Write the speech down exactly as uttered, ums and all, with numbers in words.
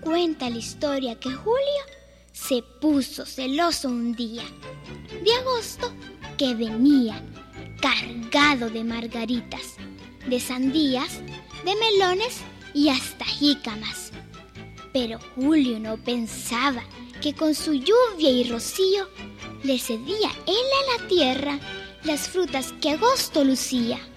cuenta la historia que Julio se puso celoso un día de agosto que venía cargado de margaritas, de sandías, de melones y hasta jícamas. Pero Julio no pensaba que con su lluvia y rocío le cedía él a la tierra las frutas que agosto lucía.